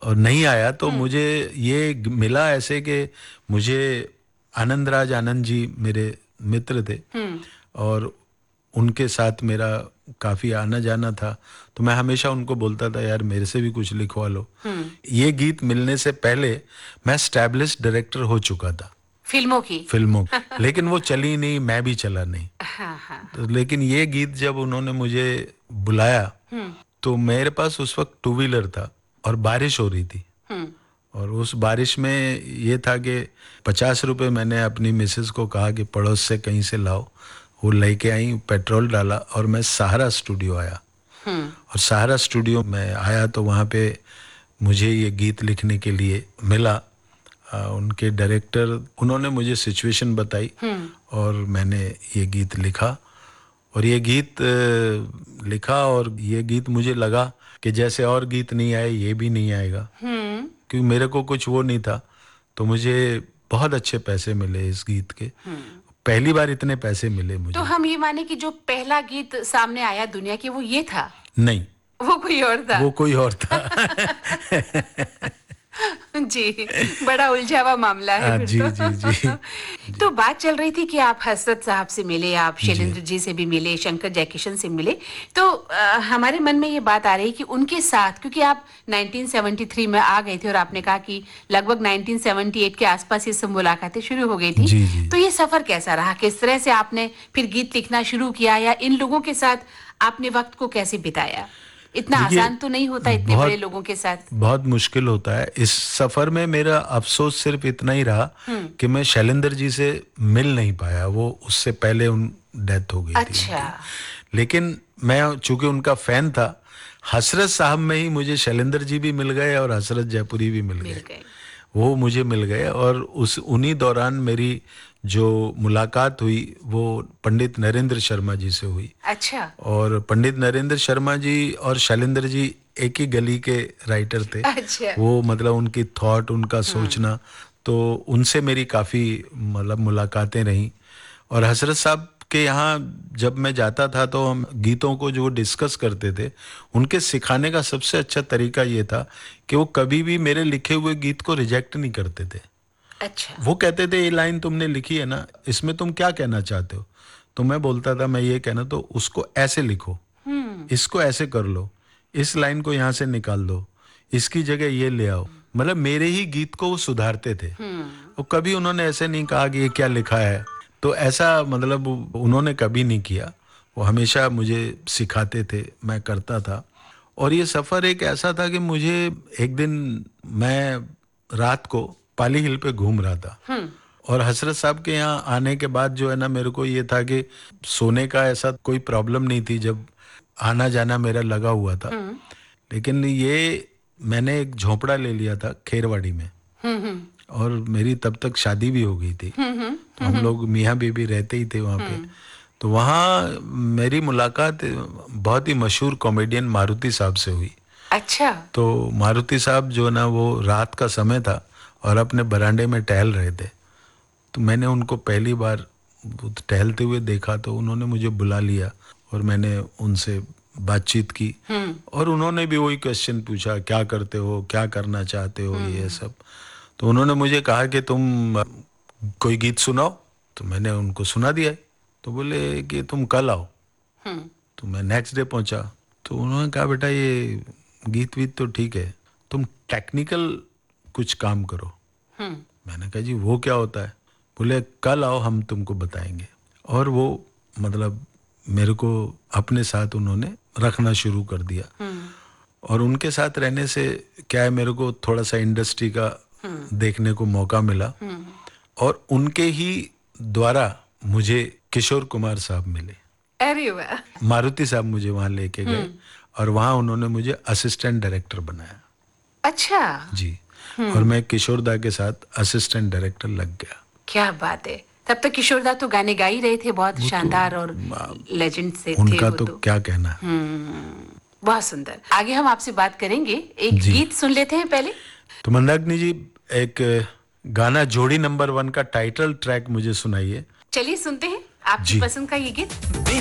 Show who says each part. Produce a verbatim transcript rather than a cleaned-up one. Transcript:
Speaker 1: और नहीं आया तो मुझे ये ग- मिला ऐसे कि मुझे आनंदराज आनंद जी मेरे मित्र थे और उनके साथ मेरा काफ़ी आना जाना था, तो मैं हमेशा उनको बोलता था यार मेरे से भी कुछ लिखवा लो। ये गीत मिलने से पहले मैं स्टैब्लिश्ड डायरेक्टर हो चुका था
Speaker 2: फिल्मों की।
Speaker 1: फिल्मों की, लेकिन वो चली नहीं, मैं भी चला नहीं।
Speaker 2: हाँ हाँ।
Speaker 1: तो लेकिन ये गीत जब उन्होंने मुझे बुलाया तो मेरे पास उस वक्त टू व्हीलर था और बारिश हो रही थी, और उस बारिश में ये था कि पचास रुपए मैंने अपनी मिसेस को कहा कि पड़ोस से कहीं से लाओ, वो लेके आई, पेट्रोल डाला और मैं सहारा स्टूडियो आया। और सहारा स्टूडियो में आया तो वहाँ पे मुझे ये गीत लिखने के लिए मिला। आ, उनके डायरेक्टर, उन्होंने मुझे सिचुएशन बताई और मैंने ये गीत लिखा। और ये गीत अ, लिखा और ये गीत मुझे लगा कि जैसे और गीत नहीं आए ये भी नहीं आएगा, क्योंकि मेरे को कुछ वो नहीं था। तो मुझे बहुत अच्छे पैसे मिले इस गीत के, पहली बार इतने पैसे मिले
Speaker 2: तो
Speaker 1: मुझे।
Speaker 2: हम ये माने कि जो पहला गीत सामने आया दुनिया के वो ये था?
Speaker 1: नहीं,
Speaker 2: वो कोई और था?
Speaker 1: वो कोई और था।
Speaker 2: जी, बड़ा उलझा हुआ मामला है
Speaker 1: हाँ,
Speaker 2: फिर
Speaker 1: जी जी जी
Speaker 2: तो। तो
Speaker 1: जी
Speaker 2: बात चल रही थी कि आप हसरत साहब से मिले, आप
Speaker 1: जी
Speaker 2: शैलेंद्र जी से भी मिले, शंकर जयकिशन से मिले। तो अ, हमारे मन में ये बात आ रही है कि उनके साथ, क्योंकि आप नाइनटीन सेवेंटी थ्री में आ गए थे और आपने कहा कि लगभग नाइनटीन सेवेंटी एट के आसपास ये सब मुलाकातें शुरू हो गई थी।
Speaker 1: जी जी
Speaker 2: तो ये सफर कैसा रहा? किस तरह से आपने फिर गीत लिखना शुरू किया, या इन लोगों के साथ आपने वक्त को कैसे बिताया? इतना
Speaker 1: देखिए,
Speaker 2: आसान तो नहीं होता इतने बड़े
Speaker 1: बहुत
Speaker 2: लोगों के साथ।
Speaker 1: बहुत मुश्किल होता है इस सफर में। मेरा अफसोस सिर्फ इतना ही रहा कि मैं शैलेंद्र जी से मिल नहीं पाया, वो उससे पहले उन डेथ हो गई थी
Speaker 2: अच्छा।
Speaker 1: उनकी। लेकिन मैं चूंकि उनका फैन था, हसरत साहब में ही मुझे शैलेंद्र जी भी मिल गए और हसरत जयपुरी भी मिल
Speaker 2: मिल
Speaker 1: गए।
Speaker 2: गए।
Speaker 1: वो मुझे मिल गए और उस उन्हीं दौरान मेरी जो मुलाकात हुई वो पंडित नरेंद्र शर्मा जी से हुई।
Speaker 2: अच्छा।
Speaker 1: और पंडित नरेंद्र शर्मा जी और शैलेंद्र जी एक ही गली के राइटर थे।
Speaker 2: अच्छा।
Speaker 1: वो मतलब उनकी थॉट, उनका सोचना, तो उनसे मेरी काफ़ी मतलब मुलाकातें रहीं। और हसरत साहब के यहाँ जब मैं जाता था तो हम गीतों को जो डिस्कस करते थे, उनके सिखाने का सबसे अच्छा तरीका ये था कि वो कभी भी मेरे लिखे हुए गीत को रिजेक्ट नहीं करते थे।
Speaker 2: अच्छा।
Speaker 1: वो कहते थे ये लाइन तुमने लिखी है ना, इसमें तुम क्या कहना चाहते हो? तो मैं बोलता था मैं ये कहना, तो उसको ऐसे लिखो, इसको ऐसे कर लो, इस लाइन को यहाँ से निकाल दो, इसकी जगह ये ले आओ। मतलब मेरे ही गीत को वो सुधारते थे। और कभी उन्होंने ऐसे नहीं कहा कि ये क्या लिखा है, तो ऐसा मतलब उन्होंने कभी नहीं किया। वो हमेशा मुझे सिखाते थे, मैं करता था। और ये सफ़र एक ऐसा था कि मुझे एक दिन, मैं रात को पाली हिल पे घूम रहा था और हसरत साहब के यहाँ आने के बाद जो है ना, मेरे को ये था कि सोने का ऐसा कोई प्रॉब्लम नहीं थी जब आना जाना मेरा लगा हुआ था। लेकिन ये मैंने एक झोंपड़ा ले लिया था खेरवाड़ी में, और मेरी तब तक शादी भी हो गई थी, तो हम लोग मियाँ बीबी रहते ही थे वहाँ पे। तो वहाँ मेरी मुलाकात बहुत ही मशहूर कॉमेडियन मारुति साहब से हुई।
Speaker 2: अच्छा।
Speaker 1: तो मारुति साहब जो ना, वो रात का समय था और अपने बरामदे में टहल रहे थे। तो मैंने उनको पहली बार वो टहलते हुए देखा, तो उन्होंने मुझे बुला लिया और मैंने उनसे बातचीत की। और उन्होंने भी वही क्वेश्चन पूछा, क्या करते हो, क्या करना चाहते हो, ये सब। तो उन्होंने मुझे कहा कि तुम अ, कोई गीत सुनाओ। तो मैंने उनको सुना दिया। तो बोले कि तुम कल आओ। तो मैं नेक्स्ट डे पहुंचा। तो उन्होंने कहा बेटा ये गीत वीत तो ठीक है, तुम टेक्निकल कुछ काम करो। मैंने कहा जी वो क्या होता है? बोले कल आओ हम तुमको बताएंगे। और वो मतलब मेरे को अपने साथ उन्होंने रखना शुरू कर दिया। और उनके साथ रहने से क्या है, मेरे को थोड़ा सा इंडस्ट्री का देखने को मौका मिला। और उनके ही द्वारा मुझे किशोर कुमार साहब मिले।
Speaker 2: अरे वाह।
Speaker 1: मारुति साहब मुझे वहाँ लेके गए और वहाँ उन्होंने मुझे असिस्टेंट डायरेक्टर बनाया।
Speaker 2: अच्छा।
Speaker 1: जी। और मैं किशोर दा के साथ असिस्टेंट डायरेक्टर लग गया।
Speaker 2: क्या बात है। तब तक किशोरदा तो गाने गा ही रहे थे, बहुत
Speaker 1: वो तो
Speaker 2: शानदार और
Speaker 1: आ,
Speaker 2: लेजेंड से थे
Speaker 1: उनका
Speaker 2: वो
Speaker 1: तो
Speaker 2: तो।
Speaker 1: क्या कहना।
Speaker 2: बहुत सुंदर। आगे हम आपसे बात करेंगे, एक
Speaker 1: जी।
Speaker 2: गीत सुन लेते हैं पहले।
Speaker 1: तो मंदाकिनी जी, एक गाना जोड़ी नंबर वन का टाइटल ट्रैक मुझे सुनाइए।
Speaker 2: चलिए सुनते हैं आपकी
Speaker 1: जी।
Speaker 2: पसंद का ये गीत।